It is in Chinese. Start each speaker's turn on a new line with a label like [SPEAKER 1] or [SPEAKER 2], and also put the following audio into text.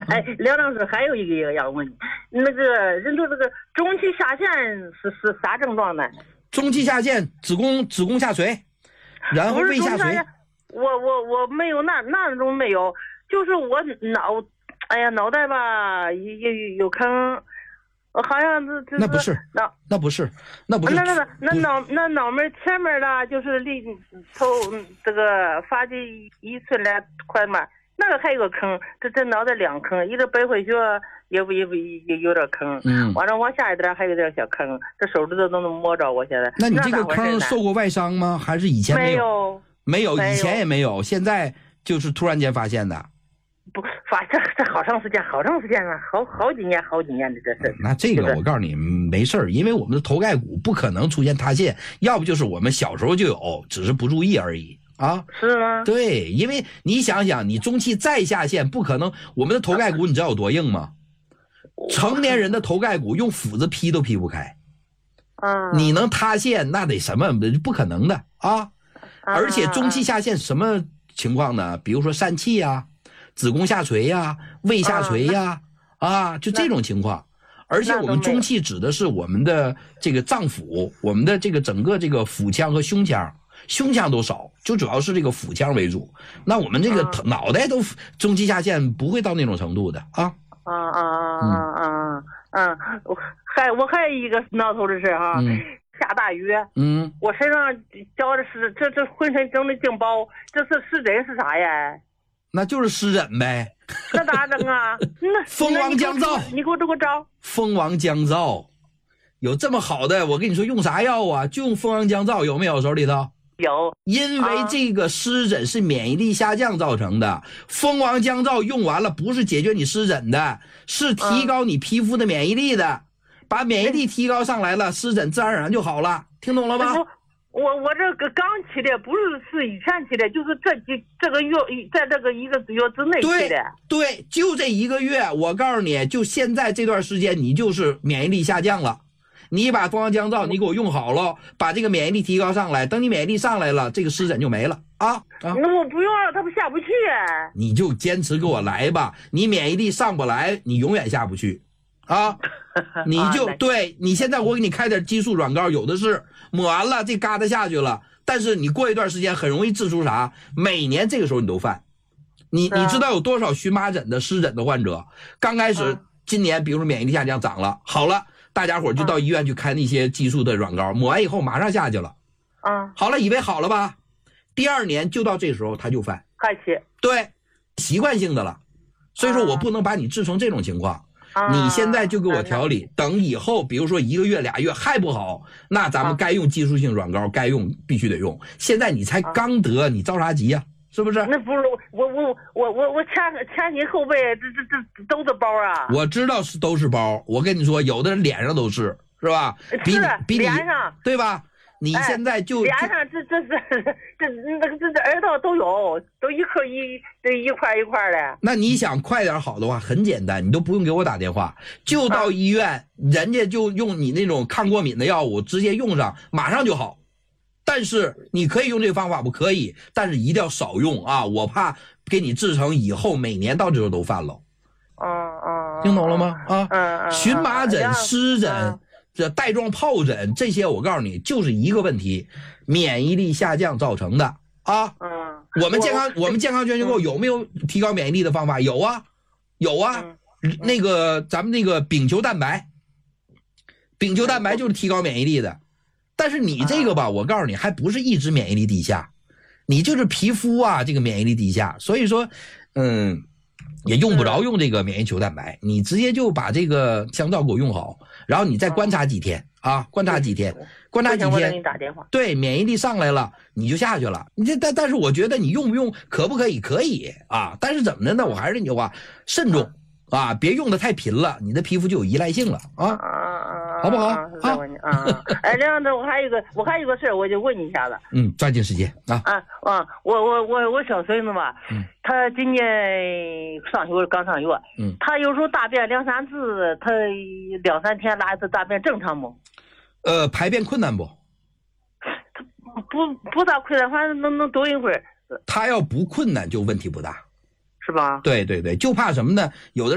[SPEAKER 1] 哎，梁老师还有一个要问你，那个人说这个中期下陷是啥症状呢？
[SPEAKER 2] 中期下陷，子宫下垂，然后胃下垂。
[SPEAKER 1] 我没有那种没有，就是我脑袋吧有坑，好像
[SPEAKER 2] 那不是那
[SPEAKER 1] 脑门前面的就是离头这个发际1寸来宽嘛，那个还有个坑，这脑袋2坑，一个背回去也有点坑，完了往下一点还有点小坑，这手指头都能摸着我现在。
[SPEAKER 2] 那你这个坑受过外伤吗？还是以前没有？没有，以前也没有，现在就是突然间发现的。
[SPEAKER 1] 不，这好长时间了，好几年的这事。
[SPEAKER 2] 那这个我告诉你没事儿，因为我们的头盖骨不可能出现塌陷，要不就是我们小时候就有，只是不注意而已啊。
[SPEAKER 1] 是吗？
[SPEAKER 2] 对，因为你想想，你中期再下陷，不可能。我们的头盖骨你知道有多硬吗？成年人的头盖骨用斧子劈都劈不开。你能塌陷，那得什么？不可能的啊。而且中期下陷什么情况呢？比如说疝气呀、子宫下垂呀、胃下垂呀，就这种情况。而且我们中期指的是我们的这个脏腑，我们的这个整个这个腹腔和胸腔都少，就主要是这个腹腔为主。那我们这个脑袋都中期下陷不会到那种程度的啊。
[SPEAKER 1] 我还有一个挠头的事哈。下大雨，我身上脚的是这浑身整的劲包，这是湿疹是啥呀？
[SPEAKER 2] 那就是湿疹呗。
[SPEAKER 1] 那咋整啊？
[SPEAKER 2] 蜂王降燥，
[SPEAKER 1] 你给我这个招。
[SPEAKER 2] 蜂王降燥，有这么好的？我跟你说，用啥药啊？就用蜂王降燥，有没有手里头？
[SPEAKER 1] 有。
[SPEAKER 2] 因为这个湿疹是免疫力下降造成的，蜂王降燥用完了不是解决你湿疹的，是提高你皮肤的免疫力的。把免疫力提高上来了，湿疹自然而然就好了，听懂了吗？
[SPEAKER 1] 我这个刚起的，不是以前起的，就是这个月，在这个1个月之内起的。
[SPEAKER 2] 对，就这1个月，我告诉你，就现在这段时间，你就是免疫力下降了。你把蜂王降燥你给我用好了，把这个免疫力提高上来，等你免疫力上来了，这个湿疹就没了啊。
[SPEAKER 1] 那我不用了，它不下不去。
[SPEAKER 2] 你就坚持给我来吧，你免疫力上不来，你永远下不去。你就对，你现在我给你开点激素软膏，有的是抹完了这疙瘩下去了，但是你过一段时间很容易治出啥？每年这个时候你都犯。你知道有多少荨麻疹的湿疹的患者？刚开始今年比如说免疫力下降长了，好了，大家伙就到医院去开那些激素的软膏，抹完以后马上下去了。好了，以为好了吧？第2年就到这时候他就犯，
[SPEAKER 1] 开启。
[SPEAKER 2] 对，习惯性的了。所以说我不能把你治成这种情况。你现在就给我调理，等以后比如说1个月2月还不好，那咱们该用激素性软膏，该用必须得用。现在你才刚得，你着啥急呀？是不是？
[SPEAKER 1] 那不是我前心后背这都是包啊！
[SPEAKER 2] 我知道都是包，我跟你说，有的人脸上都是吧？比你
[SPEAKER 1] 脸上
[SPEAKER 2] 对吧？你现在就
[SPEAKER 1] 脸上这耳朵都有，都一块的。
[SPEAKER 2] 那你想快点好的话，很简单，你都不用给我打电话，就到医院，人家就用你那种抗过敏的药物直接用上，马上就好。但是你可以用这个方法不可以，但是一定要少用啊！我怕给你治成以后每年到这时候都犯了。听懂了吗？荨麻疹、湿疹。这带状疱疹这些我告诉你就是一个问题，免疫力下降造成的啊。我们健康全球购有没有提高免疫力的方法？有啊。那个咱们那个丙球蛋白就是提高免疫力的。但是你这个吧，我告诉你还不是一直免疫力低下，你就是皮肤啊这个免疫力低下，所以说也用不着用这个免疫球蛋白，你直接就把这个香皂给我用好，然后你再观察几天观察几天，我给你打电话。对，免疫力上来了，你就下去了。你这但是我觉得你用不用可不可以？可以但是怎么的呢？我还是那句话，慎重别用的太频了，你的皮肤就有依赖性了好不好？
[SPEAKER 1] 哎，梁总，我还有一个事儿，我就问你一下子。
[SPEAKER 2] 抓紧时间
[SPEAKER 1] 我小孙子吧，他今年刚上学，他有时候大便2、3次，他2、3天拉一次大便正常不？
[SPEAKER 2] 排便困难不？
[SPEAKER 1] 不大困难，反正能多一会儿。
[SPEAKER 2] 他要不困难就问题不大，
[SPEAKER 1] 是吧？
[SPEAKER 2] 对，就怕什么呢？有的人